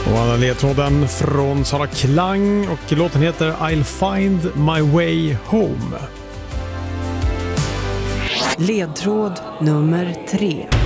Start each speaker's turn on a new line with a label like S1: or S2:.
S1: Och andra ledtråden från Sara Klang och låten heter I'll find my way home.
S2: Ledtråd nummer 3.